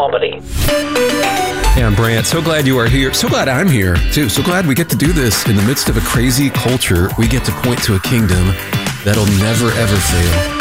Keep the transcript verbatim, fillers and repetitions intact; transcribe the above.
comedy. Hey, I'm Brant. So glad you are here. So glad I'm here, too. So glad we get to do this in the midst of a crazy culture. We get to point to a kingdom that'll never, ever fail.